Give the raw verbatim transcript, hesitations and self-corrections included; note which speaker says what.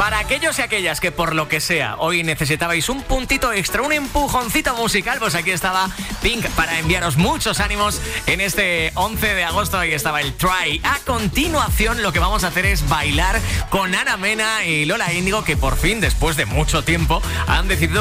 Speaker 1: Para aquellos y aquellas que por lo que sea hoy necesitabais un puntito extra, un empujoncito musical, pues aquí estaba Pink para enviaros muchos ánimos en este once de agosto. Ahí estaba el Try. A continuación lo que vamos a hacer es bailar con Ana Mena y Lola Índigo, que por fin, después de mucho tiempo, han decidido